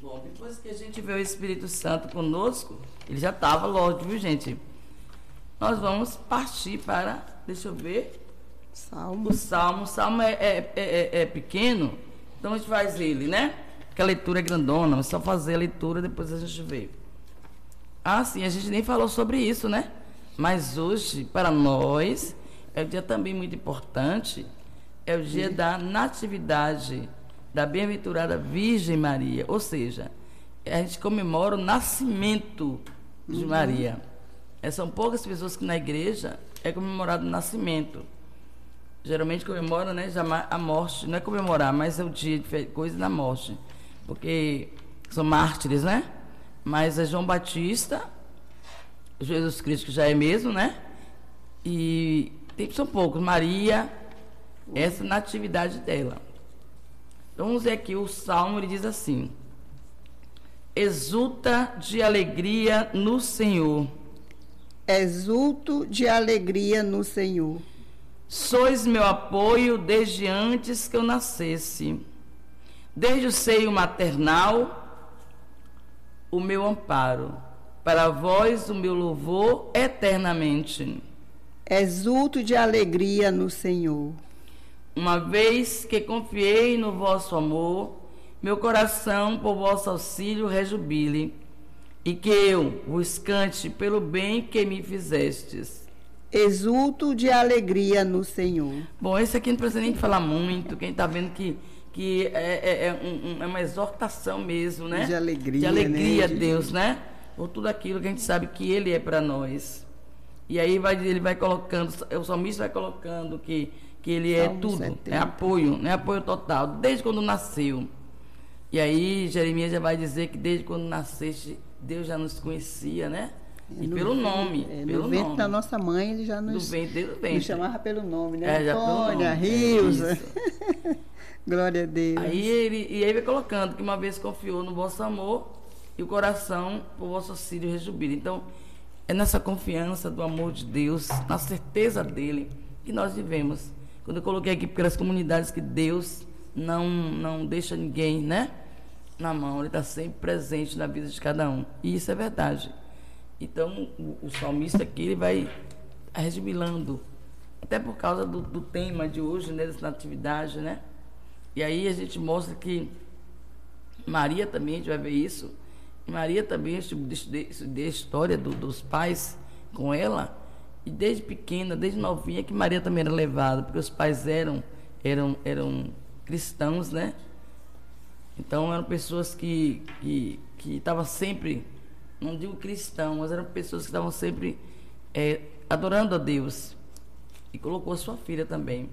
Bom, depois que a gente vê o Espírito Santo conosco, ele já estava, lógico, viu, gente? Nós vamos partir para, deixa eu ver, Salmo. o Salmo. O Salmo é pequeno, então a gente faz ele, né? Porque a leitura é grandona, mas só fazer a leitura, depois a gente vê. Ah, sim, a gente nem falou sobre isso, né? Mas hoje, para nós, é um dia também muito importante, é o dia da natividade da bem-aventurada Virgem Maria, ou seja, a gente comemora o nascimento de Maria. São poucas pessoas que na igreja é comemorado o nascimento. Geralmente comemora, né, já a morte, não é comemorar, mas é o dia de coisa da morte, porque são mártires, né? Mas é João Batista, Jesus Cristo, que já é mesmo, né? E são poucos, Maria, essa natividade dela. Vamos ver aqui o Salmo, ele diz assim: exulta de alegria no Senhor. Exulto de alegria no Senhor. Sois meu apoio desde antes que eu nascesse. Desde o seio maternal, o meu amparo. Para vós, o meu louvor eternamente. Exulto de alegria no Senhor. Uma vez que confiei no vosso amor, meu coração por vosso auxílio rejubile, e que eu vos cante pelo bem que me fizestes. Exulto de alegria no Senhor. Bom, esse aqui não precisa nem falar muito, quem está vendo que é uma exortação mesmo, né? De alegria, de alegria a né? Deus, né? Por tudo aquilo que a gente sabe que Ele é para nós. E aí ele vai colocando, o salmista vai colocando que Ele é Salmo tudo, 70. é apoio, né? Apoio total, desde quando nasceu. E aí Jeremias já vai dizer que desde quando nasceste, Deus já nos conhecia, né? E pelo nome. Pelo no ventre nome. da nossa mãe, ele já nos chamava pelo nome, né? Já Antônia, Rilza. Glória a Deus. Aí ele vai colocando que uma vez confiou no vosso amor e o coração por vosso auxílio rejubila. Então, é nessa confiança do amor de Deus, na certeza dele, que nós vivemos. Quando eu coloquei aqui pelas comunidades que Deus não deixa ninguém, né, na mão, ele está sempre presente na vida de cada um. E isso é verdade. Então, o salmista aqui, ele vai rejubilando, até por causa do tema de hoje, né, dessa natividade, né? E aí a gente mostra que Maria também, a gente vai ver isso, Maria também, a história dos pais com ela, e desde pequena, desde novinha, que Maria também era levada, porque os pais eram cristãos, né? Então eram pessoas que estavam sempre, não digo cristãos, mas eram pessoas que estavam sempre adorando a Deus. E colocou sua filha também.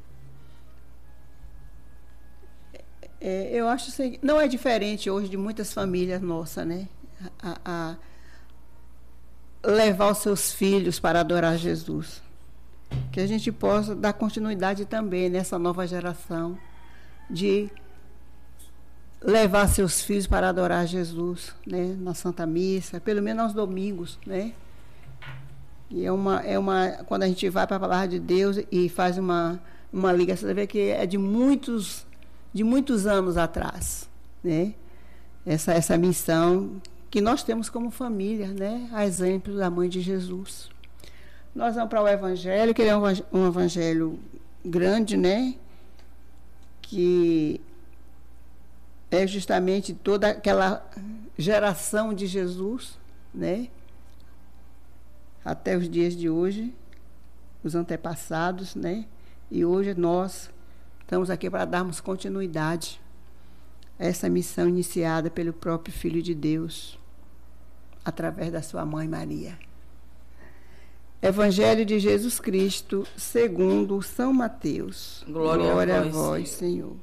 Eu acho que não é diferente hoje de muitas famílias nossas, né? A levar os seus filhos para adorar Jesus. Que a gente possa dar continuidade também nessa nova geração de levar seus filhos para adorar Jesus, né? Na Santa Missa, pelo menos aos domingos, né? E quando a gente vai para a palavra de Deus e faz uma ligação, você vê que é de muitos anos atrás, né? Essa missão que nós temos como família, né? A exemplo da mãe de Jesus. Nós vamos para o Evangelho, que ele é um evangelho grande, né? Que é justamente toda aquela geração de Jesus, né? Até os dias de hoje, os antepassados, né? E hoje nós estamos aqui para darmos continuidade a essa missão iniciada pelo próprio Filho de Deus, através da sua mãe Maria. Evangelho de Jesus Cristo, segundo São Mateus. Glória a vós, Senhor.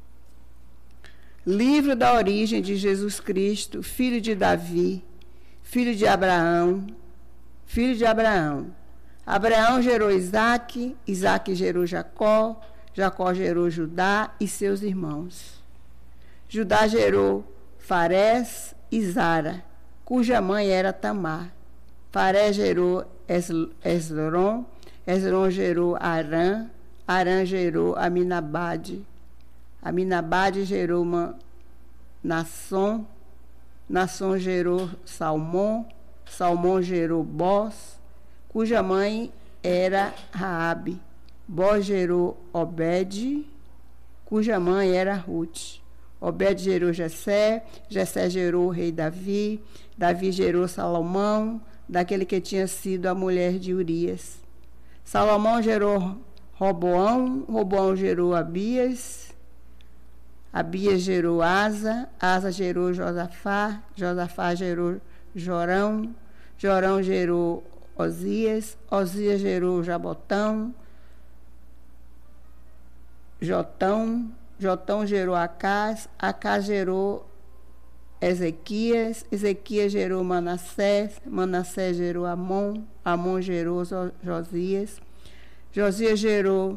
Livro da origem de Jesus Cristo, filho de Davi, filho de Abraão, filho de Abraão. Abraão gerou Isaque, Isaque gerou Jacó, Jacó gerou Judá e seus irmãos. Judá gerou Farés e Zara, cuja mãe era Tamar. Farés gerou Esrom, Esrom gerou Arã, Arã gerou Aminabade, Aminabade gerou Nasson, Naasson gerou Salmão, Salmão gerou Boz, cuja mãe era Raabe. Boz gerou Obed, cuja mãe era Ruth. Obed gerou Jessé, Jessé gerou o rei Davi, Davi gerou Salomão, daquele que tinha sido a mulher de Urias. Salomão gerou Roboão, Roboão gerou Abias, Abias gerou Asa, Asa gerou Josafá, Josafá gerou Jorão, Jorão gerou Osias, Osias gerou Jabotão, Jotão gerou Acás, Acás gerou Ezequias, Ezequias gerou Manassés, Manassés gerou Amon, Amon gerou Josias, Josias gerou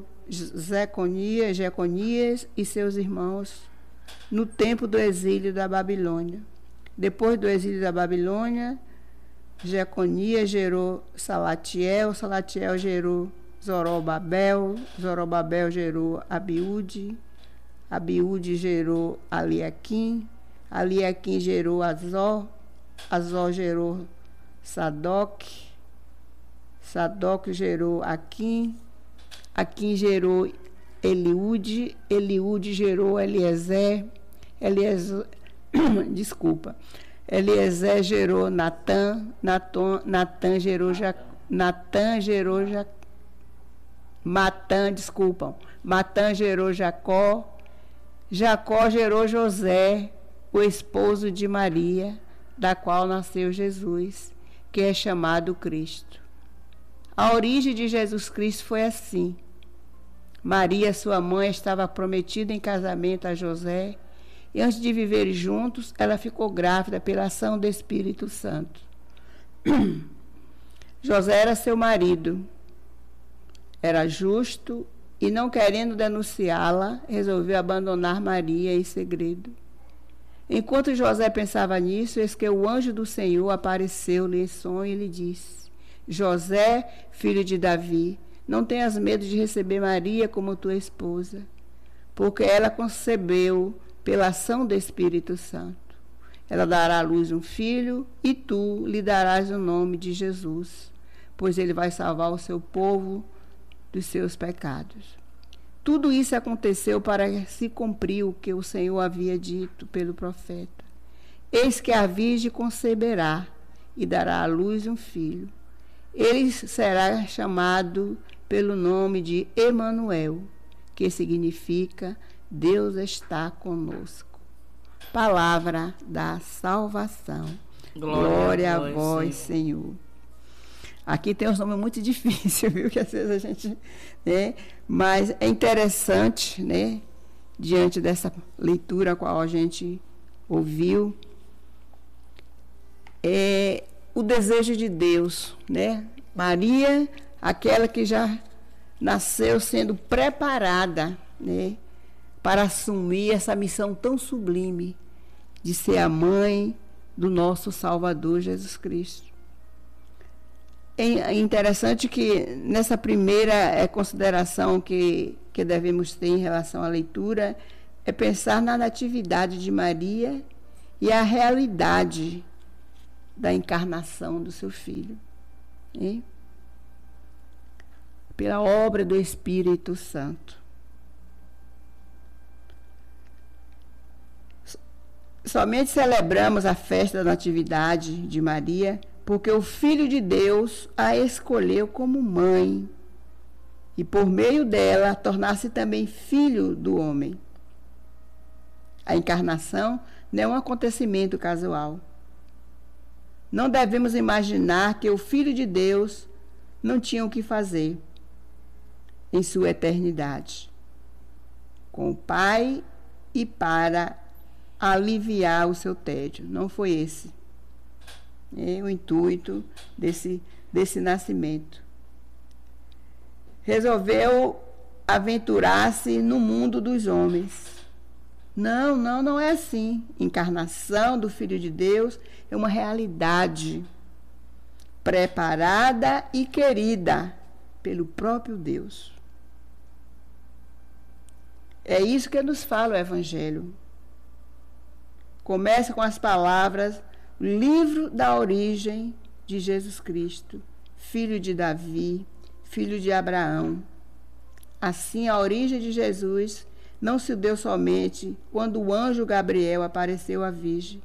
Jeconias e seus irmãos no tempo do exílio da Babilônia. Depois do exílio da Babilônia, Jeconias gerou Salatiel, Salatiel gerou Zorobabel, Zorobabel gerou Abiúde, Abiúde gerou Aliaquim, Aliaquim gerou Azor, Azor gerou Sadoc, Sadoc gerou Aquim, Aquim gerou Eliúde, Eliúde gerou Eliezer, Eliezer gerou Natã, Matã gerou Jacó, Jacó gerou José, o esposo de Maria, da qual nasceu Jesus, que é chamado Cristo. A origem de Jesus Cristo foi assim. Maria, sua mãe, estava prometida em casamento a José, e antes de viverem juntos, ela ficou grávida pela ação do Espírito Santo. José era seu marido, era justo, e não querendo denunciá-la, resolveu abandonar Maria em segredo. Enquanto José pensava nisso, eis que o anjo do Senhor apareceu-lhe em sonho e lhe disse: José, filho de Davi, não tenhas medo de receber Maria como tua esposa, porque ela concebeu pela ação do Espírito Santo. Ela dará à luz um filho, e tu lhe darás o nome de Jesus, pois ele vai salvar o seu povo dos seus pecados. Tudo isso aconteceu para se cumprir o que o Senhor havia dito pelo profeta. Eis que a virgem conceberá e dará à luz um filho. Ele será chamado pelo nome de Emanuel, que significa Deus está conosco. Palavra da salvação. Glória a vós, Senhor. Aqui tem uns nomes muito difíceis, viu? Que às vezes a gente, né? Mas é interessante, né? Diante dessa leitura a qual a gente ouviu, é o desejo de Deus, né? Maria, aquela que já nasceu sendo preparada, né? Para assumir essa missão tão sublime de ser a mãe do nosso Salvador Jesus Cristo. É interessante que nessa primeira consideração que devemos ter em relação à leitura é pensar na natividade de Maria e a realidade da encarnação do seu filho, hein? Pela obra do Espírito Santo. Somente celebramos a festa da natividade de Maria porque o Filho de Deus a escolheu como mãe e, por meio dela, tornar-se também filho do homem. A encarnação não é um acontecimento casual. Não devemos imaginar que o Filho de Deus não tinha o que fazer em sua eternidade com o Pai e para aliviar o seu tédio. Não foi esse o intuito desse nascimento. Resolveu aventurar-se no mundo dos homens. Não é assim. Encarnação do Filho de Deus é uma realidade preparada e querida pelo próprio Deus. É isso que nos fala o Evangelho. Começa com as palavras: o livro da origem de Jesus Cristo, filho de Davi, filho de Abraão. Assim, a origem de Jesus não se deu somente quando o anjo Gabriel apareceu à Virgem.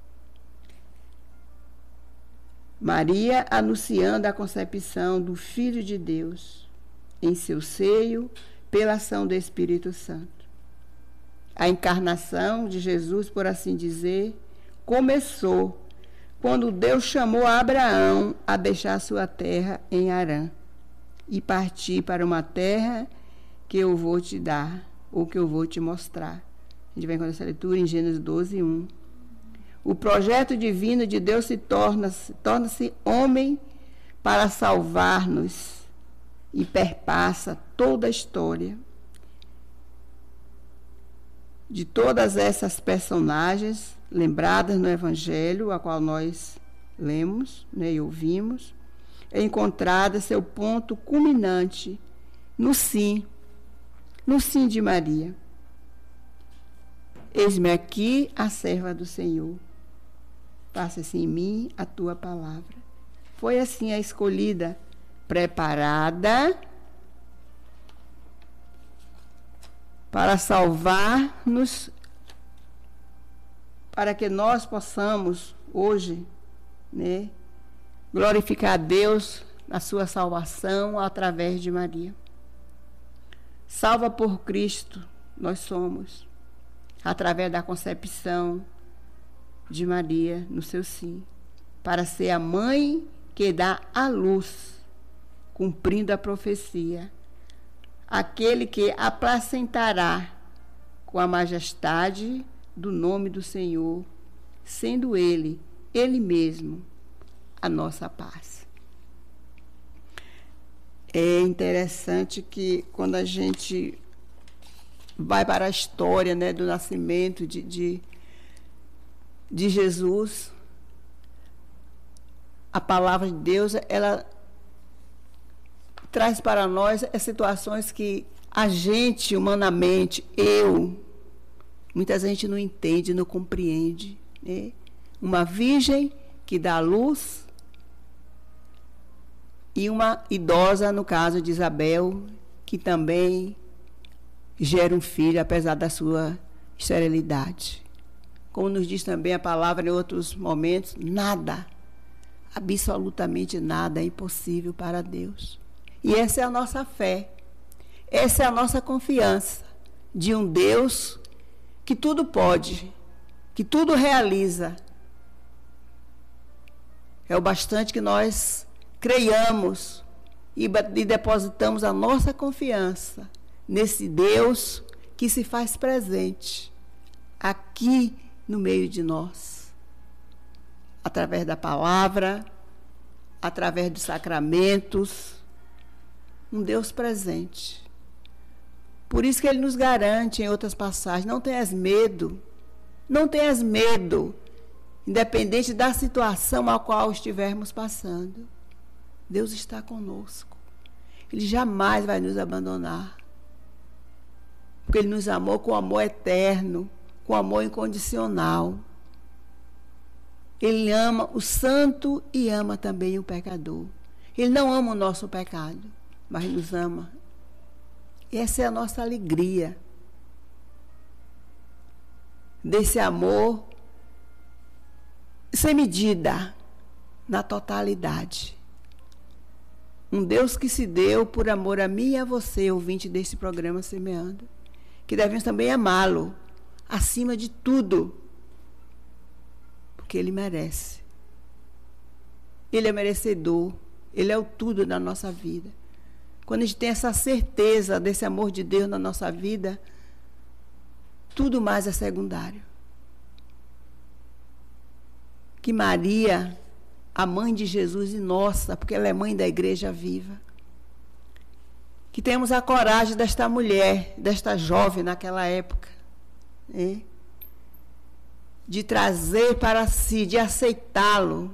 Maria anunciando a concepção do Filho de Deus em seu seio pela ação do Espírito Santo. A encarnação de Jesus, por assim dizer, começou quando Deus chamou Abraão a deixar sua terra em Harã e partir para uma terra que eu vou te dar, ou que eu vou te mostrar. A gente vai encontrar essa leitura em Gênesis 12, 1. O projeto divino de Deus torna-se homem para salvar-nos e perpassa toda a história. De todas essas personagens lembradas no Evangelho, a qual nós lemos, né, e ouvimos, é encontrado seu ponto culminante no sim de Maria. Eis-me aqui, a serva do Senhor. Faça-se em mim a tua palavra. Foi assim a escolhida, preparada para salvar-nos, para que nós possamos hoje, né, glorificar a Deus na sua salvação através de Maria. Salva por Cristo nós somos, através da concepção de Maria no seu sim, para ser a mãe que dá à luz, cumprindo a profecia, aquele que aplacentará com a majestade do nome do Senhor, sendo Ele mesmo, a nossa paz. É interessante que quando a gente vai para a história, né, do nascimento de Jesus, a palavra de Deus, ela traz para nós as situações que a gente, humanamente, muita gente não entende, não compreende, né? Uma virgem que dá luz e uma idosa, no caso de Isabel, que também gera um filho, apesar da sua esterilidade. Como nos diz também a palavra em outros momentos, nada, absolutamente nada é impossível para Deus. E essa é a nossa fé, essa é a nossa confiança de um Deus que tudo pode, que tudo realiza. É o bastante que nós creiamos e depositamos a nossa confiança nesse Deus que se faz presente aqui no meio de nós, através da palavra, através dos sacramentos, um Deus presente. Por isso que ele nos garante em outras passagens, não tenhas medo, independente da situação a qual estivermos passando. Deus está conosco. Ele jamais vai nos abandonar. Porque ele nos amou com amor eterno, com amor incondicional. Ele ama o santo e ama também o pecador. Ele não ama o nosso pecado, mas nos ama. Essa é a nossa alegria. Desse amor sem medida, na totalidade. Um Deus que se deu por amor a mim e a você, ouvinte desse programa Semeando, que devemos também amá-lo, acima de tudo, porque Ele merece. Ele é merecedor, Ele é o tudo na nossa vida. Quando a gente tem essa certeza desse amor de Deus na nossa vida, tudo mais é secundário. Que Maria, a mãe de Jesus e nossa, porque ela é mãe da igreja viva, que temos a coragem desta mulher, desta jovem naquela época, né? De trazer para si, de aceitá-lo,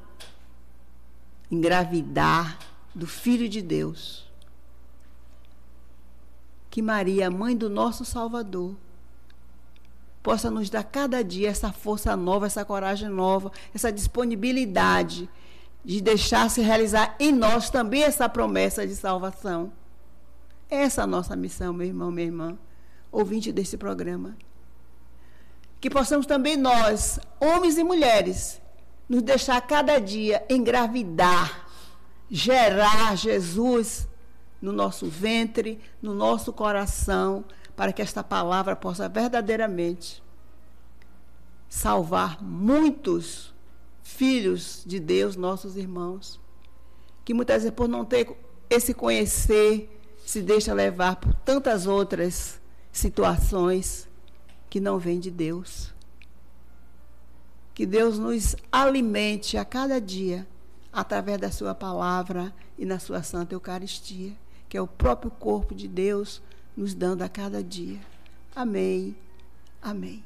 engravidar do Filho de Deus. Que Maria, mãe do nosso Salvador, possa nos dar cada dia essa força nova, essa coragem nova, essa disponibilidade de deixar se realizar em nós também essa promessa de salvação. Essa é a nossa missão, meu irmão, minha irmã, ouvinte desse programa. Que possamos também nós, homens e mulheres, nos deixar cada dia engravidar, gerar Jesus no nosso ventre, no nosso coração, para que esta palavra possa verdadeiramente salvar muitos filhos de Deus, nossos irmãos, que muitas vezes, por não ter esse conhecer, se deixa levar por tantas outras situações que não vêm de Deus. Que Deus nos alimente a cada dia através da sua palavra e na sua santa Eucaristia, que é o próprio corpo de Deus nos dando a cada dia. Amém. Amém.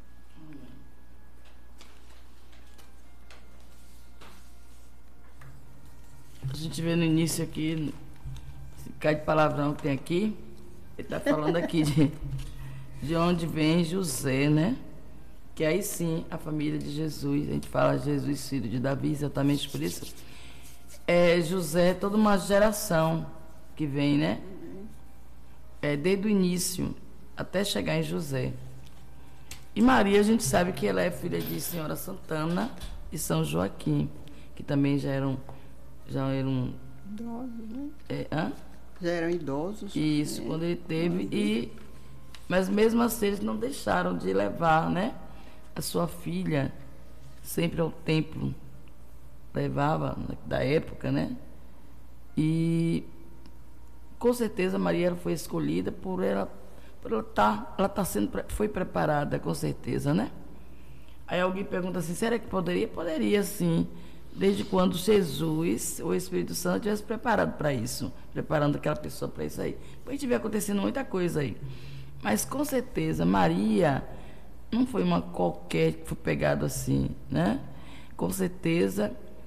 A gente vê no início aqui, esse cara de palavrão que tem aqui, ele está falando aqui de onde vem José, né? Que aí sim, a família de Jesus, a gente fala Jesus, filho de Davi, exatamente por isso. José é toda uma geração que vem, né? Desde o início até chegar em José. E Maria, a gente sabe que ela é filha de Senhora Santana e São Joaquim, que também já eram Idosos, né? Hã? Já eram idosos. Isso, quando ele teve. Mas mesmo assim, eles não deixaram de levar, né? A sua filha sempre ao templo. Levava, da época, né? E com certeza Maria foi escolhida por ela foi preparada, com certeza, né? Aí alguém pergunta assim, será que poderia? Poderia, sim. Desde quando Jesus, o Espírito Santo, tivesse preparado para isso, preparando aquela pessoa para isso aí. Depois tiver acontecendo muita coisa aí. Mas com certeza Maria não foi uma qualquer que foi pegado assim, né? Com certeza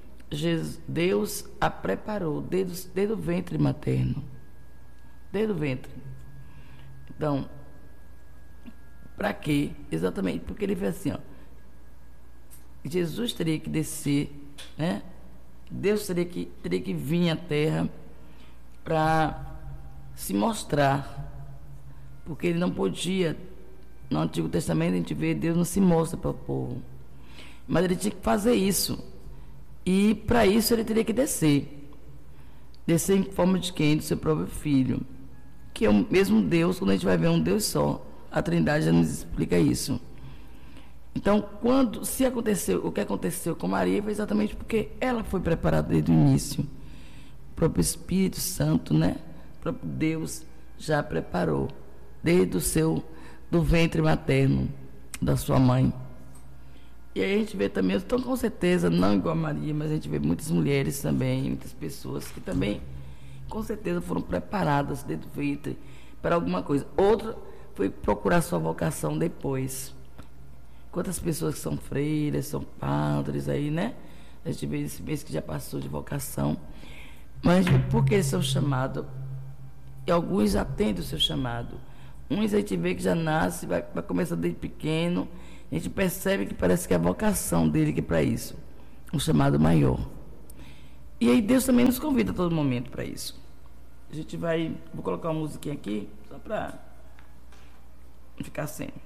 Deus a preparou desde o ventre materno. Desde o ventre. Então, para quê? Exatamente porque ele fez assim, ó. Jesus teria que descer, né? Deus teria que vir à terra para se mostrar, porque ele não podia. No Antigo Testamento a gente vê Deus não se mostra para o povo, mas ele tinha que fazer isso, e para isso ele teria que descer em forma de quem? Do seu próprio filho, que é o mesmo Deus. Quando a gente vai ver um Deus só, a Trindade já nos explica isso. Então, se aconteceu o que aconteceu com Maria, foi exatamente porque ela foi preparada desde o início. O próprio Espírito Santo, né? O próprio Deus já preparou desde do ventre materno da sua mãe. E aí a gente vê também, então com certeza, não igual a Maria, mas a gente vê muitas mulheres também, muitas pessoas que também, com certeza, foram preparadas desde o ventre para alguma coisa. Outra foi procurar sua vocação depois. Quantas pessoas que são freiras, são padres aí, né? A gente vê esse mês que já passou de vocação. Mas por que eles são chamados? E alguns atendem o seu chamado. Uns a gente vê que já nasce, vai começar desde pequeno. A gente percebe que parece que é a vocação dele que é para isso. Um chamado maior. E aí Deus também nos convida a todo momento para isso. A gente vou colocar uma musiquinha aqui, só para ficar sem.